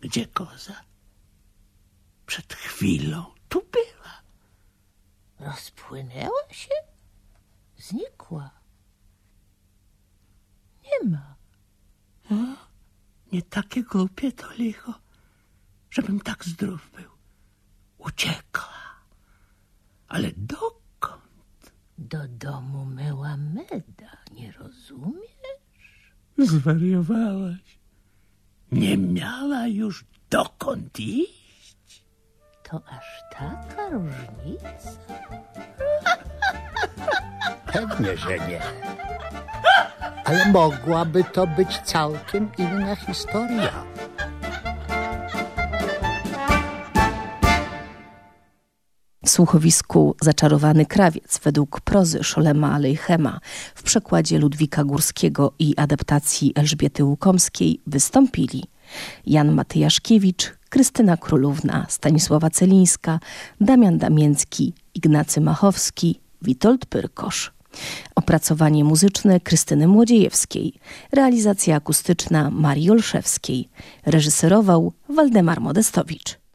Gdzie koza? Przed chwilą tu była. Rozpłynęła się? Znikła. Nie ma. O, nie takie głupie to licho, żebym tak zdrów był. Uciekła. Ale dokąd? Do domu myła meda, nie rozumiesz? Zwariowałaś. Nie miała już dokąd iść. To aż taka różnica? Pewnie, że nie. Ale mogłaby to być całkiem inna historia. W słuchowisku Zaczarowany krawiec według prozy Szolema Alejchema w przekładzie Ludwika Górskiego i adaptacji Elżbiety Łukomskiej wystąpili Jan Matyjaszkiewicz, Krystyna Królówna, Stanisława Celińska, Damian Damięcki, Ignacy Machowski, Witold Pyrkosz. Opracowanie muzyczne Krystyny Młodziejewskiej, realizacja akustyczna Marii Olszewskiej. Reżyserował Waldemar Modestowicz.